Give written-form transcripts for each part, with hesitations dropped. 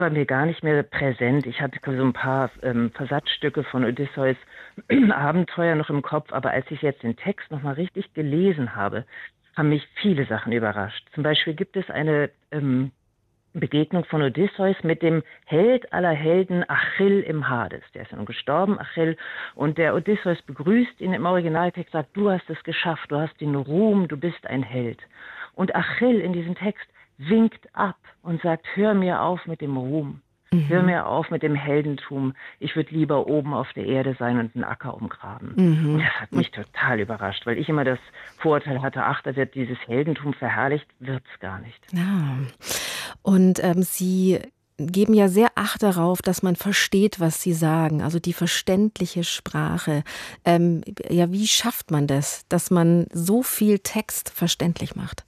war mir gar nicht mehr präsent. Ich hatte so ein paar Versatzstücke von Odysseus Abenteuer noch im Kopf, aber als ich jetzt den Text nochmal richtig gelesen habe, haben mich viele Sachen überrascht. Zum Beispiel gibt es eine Begegnung von Odysseus mit dem Held aller Helden Achill im Hades. Der ist ja nun gestorben, Achill. Und der Odysseus begrüßt ihn im Originaltext, sagt, du hast es geschafft, du hast den Ruhm, du bist ein Held. Und Achill in diesem Text winkt ab und sagt, hör mir auf mit dem Ruhm. Hör mir auf mit dem Heldentum. Ich würde lieber oben auf der Erde sein und einen Acker umgraben. Und das hat mich total überrascht, weil ich immer das Vorurteil hatte, ach, da wird dieses Heldentum verherrlicht, wird's gar nicht. Ja. Und Sie geben ja sehr Acht darauf, dass man versteht, was Sie sagen, also die verständliche Sprache. Ja, wie schafft man das, dass man so viel Text verständlich macht?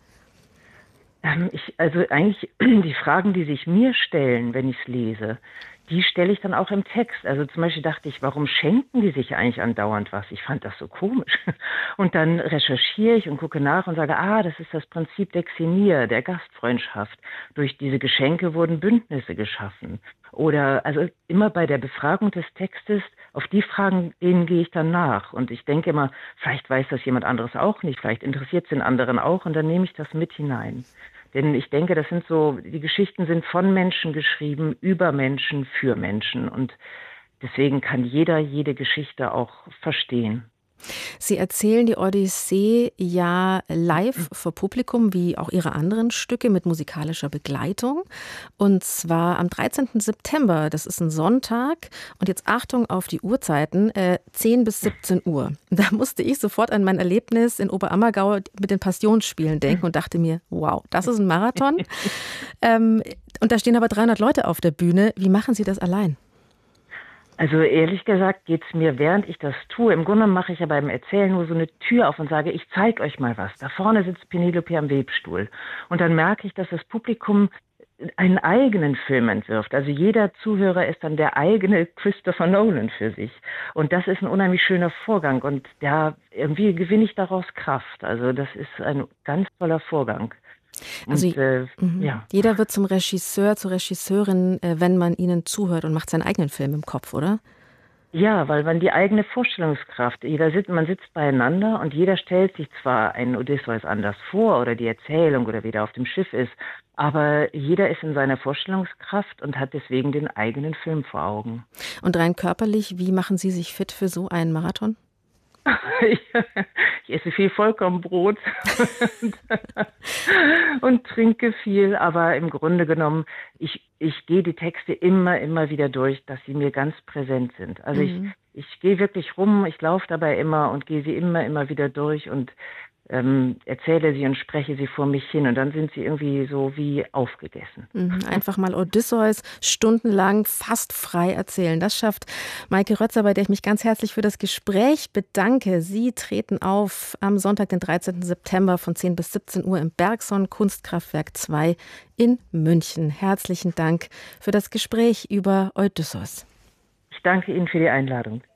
Also eigentlich die Fragen, die sich mir stellen, wenn ich es lese, die stelle ich dann auch im Text. Also zum Beispiel dachte ich, warum schenken die sich eigentlich andauernd was? Ich fand das so komisch. Und dann recherchiere ich und gucke nach und sage, das ist das Prinzip der Xenia, der Gastfreundschaft. Durch diese Geschenke wurden Bündnisse geschaffen. Oder also immer bei der Befragung des Textes, auf die Fragen, denen gehe ich dann nach. Und ich denke immer, vielleicht weiß das jemand anderes auch nicht, vielleicht interessiert es den anderen auch und dann nehme ich das mit hinein. Denn ich denke, die Geschichten sind von Menschen geschrieben, über Menschen, für Menschen. Und deswegen kann jeder jede Geschichte auch verstehen. Sie erzählen die Odyssee ja live vor Publikum, wie auch Ihre anderen Stücke mit musikalischer Begleitung. Und zwar am 13. September, das ist ein Sonntag. Und jetzt Achtung auf die Uhrzeiten, 10 bis 17 Uhr. Da musste ich sofort an mein Erlebnis in Oberammergau mit den Passionsspielen denken und dachte mir, wow, das ist ein Marathon. Und da stehen aber 300 Leute auf der Bühne. Wie machen Sie das allein? Also ehrlich gesagt geht's mir, während ich das tue, im Grunde mache ich ja beim Erzählen nur so eine Tür auf und sage, ich zeige euch mal was. Da vorne sitzt Penelope am Webstuhl. Und dann merke ich, dass das Publikum einen eigenen Film entwirft. Also jeder Zuhörer ist dann der eigene Christopher Nolan für sich. Und das ist ein unheimlich schöner Vorgang. Und da irgendwie gewinne ich daraus Kraft. Also das ist ein ganz toller Vorgang. Also Und ja. jeder wird zum Regisseur, zur Regisseurin, wenn man ihnen zuhört und macht seinen eigenen Film im Kopf, oder? Ja, weil man die eigene Vorstellungskraft, man sitzt beieinander und jeder stellt sich zwar einen Odysseus anders vor oder die Erzählung oder wie der auf dem Schiff ist, aber jeder ist in seiner Vorstellungskraft und hat deswegen den eigenen Film vor Augen. Und rein körperlich, wie machen Sie sich fit für so einen Marathon? Ich, ich esse viel Vollkornbrot und trinke viel, aber im Grunde genommen, ich gehe die Texte immer wieder durch, dass sie mir ganz präsent sind. Also ich gehe wirklich rum, ich laufe dabei immer und gehe sie immer wieder durch und erzähle sie und spreche sie vor mich hin und dann sind sie irgendwie so wie aufgegessen. Einfach mal Odysseus stundenlang fast frei erzählen. Das schafft Maike Rötzer, bei der ich mich ganz herzlich für das Gespräch bedanke. Sie treten auf am Sonntag, den 13. September von 10 bis 17 Uhr im Bergson Kunstkraftwerk 2 in München. Herzlichen Dank für das Gespräch über Odysseus. Ich danke Ihnen für die Einladung.